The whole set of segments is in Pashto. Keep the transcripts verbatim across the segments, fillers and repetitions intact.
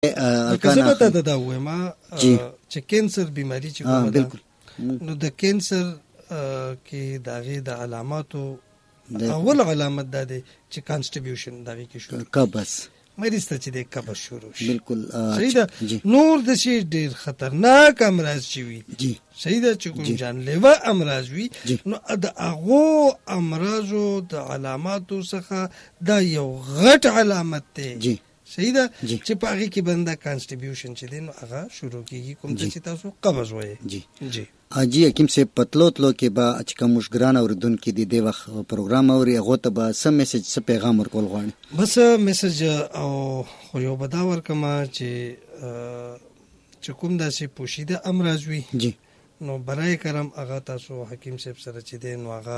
الکانه زه به دا وایم چې کینسر بیماری چې کومه ده نو د کینسر کې د هغې د علاماتو اول علامت دا دی چې کانسټیبیوشن د هغې کې شروع قبض مریض ته چې دی قبض شروع شي. بالکل صحیح ده. نور د شي ډېر خطرناک امراض چې وي صحیح ده چې کوم جانلیوا امراض وي نو د هغو امراضو د علاماتو څخه دا یو غټ علامت دی صحیح ده چې په هغې کې بنده کانسټیبیوشن چې دی نو هغه شروع کېږي کوم ته چې تاسو قبض وایې. جی جی اجي حکیم صاحب پتلو تلو کې به چې کوم مشګران اوریدونکو دي د وخت پروګرام اوري هغه ته به سم میسج څه پیغام ورکول غواړي؟ بس میسج او خو یو بدا ورکما چې چې کوم داسې پوشیده امراض وي جی نو برای کرم هغه تاسو حکیم صاحب سره چې دی نو هغه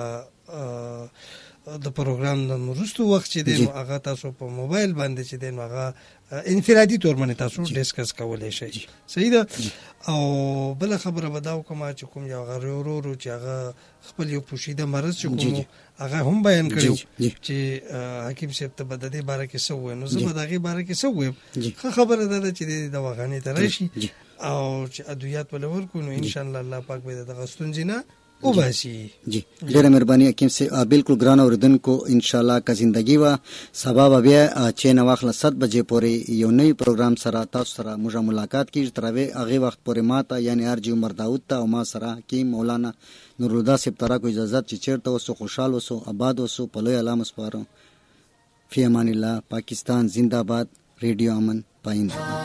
د پروګرام د وروستو وخت چې دی نو هغه تاسو په موبایل باندې چې دی نو هغه انفرادي تور باندې تاسو ډیسکس کولی شئ صحیح ده. او بل خبره به دا وکړم چې کوم یو هغه ورو ورو چې هغه خپل یو پوشیده مرض چې کوم هغه هم بیان کړو چې حکیم صاحب ته به د دې باره کې څه ووایي نو زه به د هغې باره کې څه ووایم. ښه خبره دا ده چې د دواخانې ته راشي او چې ادویات ولې ورکړو نو انشاءالله الله پاک به د دغه ستونزې نه وباسي. جی ډیره مهرباني حکیم صاحب. بالکل ګران اوریدونکو ان شاء الله که زندگی و سبا به بیا چې نو وخت سات بجې پورې یو نوی پروګرام سره تاسو سره موږ ملاقات کیږي. تر هغه وخت پورې ماته یعنی ارجی عمر داوود ته او ما سره کی مولانا نورالله صاحب ترا کو اجازه چې چیرته اوسو خوشاله اوسو آباد اوسو په لوی علامه سپارو. فی امان الله. پاکستان زندہ باد. ریډیو امن پاینده.